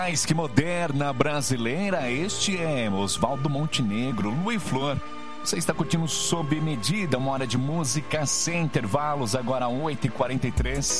Mais que moderna brasileira, este é Oswaldo Montenegro, Lu e Flor. Você está curtindo Sob Medida, uma hora de música sem intervalos, agora 8h43.